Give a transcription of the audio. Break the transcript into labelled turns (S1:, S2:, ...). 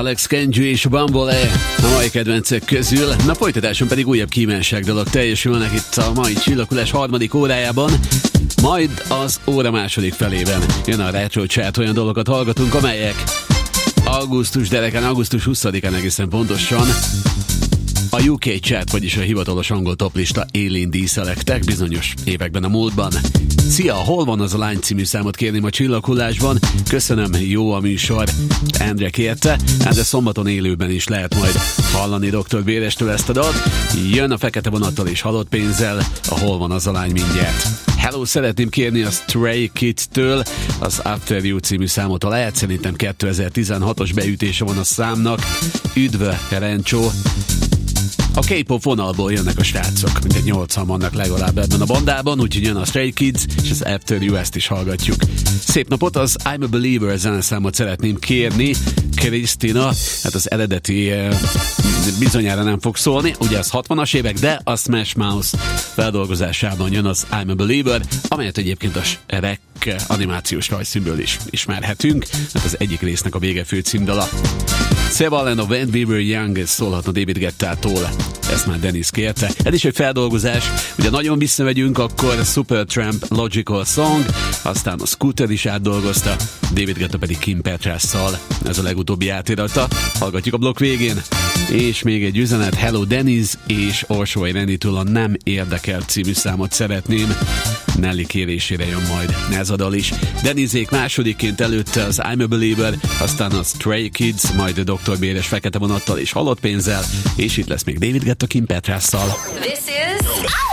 S1: Alex Kenji és Bambole a mai kedvencek közül. Na, folytatáson pedig újabb kívánság dolog teljesülnek itt a mai Csillaghullás harmadik órájában. Majd az óra második felében jön a Retro Chat, olyan dolgokat hallgatunk, amelyek augusztus 20-án egészen pontosan a UK Chat, vagyis a hivatalos angol toplista élén díszelektek bizonyos években a múltban. Szia, hol van az a lány című számot kérném a Csillaghullásban? Köszönöm, jó a műsor. Endre kérte, de szombaton élőben is lehet majd hallani Dr. Bérestől ezt a dalt. Jön a Fekete Vonattal és Halott pénzzel, a hol van az a lány mindjárt. Hello, szeretném kérni a Stray Kids-től az After You című számot, ha lehet, szerintem 2016-os beütése van a számnak. Üdv, Rencsó! A K-pop vonalból jönnek a srácok, mintegy 8-an vannak legalább ebben a bandában, úgyhogy jön a Stray Kids, és az After You, ezt is hallgatjuk. Szép napot, az I'm a Believer zeneszámot szeretném kérni. Krisztina, hát az eredeti bizonyára nem fog szólni, ugye az 60-as évek, de a Smash Mouth feldolgozásában jön az I'm a Believer, amelyet egyébként a Shrek animációs rajzfilmből is ismerhetünk, hát az egyik résznek a vége főcímdala. Sevallen a When We Were Young, ez szólhatna David Guettától, ezt már Dennis kérte. Ez is egy feldolgozás, ugye nagyon visszamegyünk, akkor Supertramp Logical Song, aztán a Scooter is átdolgozta, David Guetta pedig Kim Petras-szal, ez a legutóbbi átirata. Hallgatjuk a blokk végén. És még egy üzenet, Hello Dennis és Orsói Renitől a Nem érdekel című számot szeretném. Nelly kérésére jön majd ez a dal is. Denizék másodikként előtte az I'm a Believer, aztán a Stray Kids, majd a Dr. Béres Fekete Vonattal és Halott pénzzel, és itt lesz még David Guetta Kim Petras-szal.
S2: This is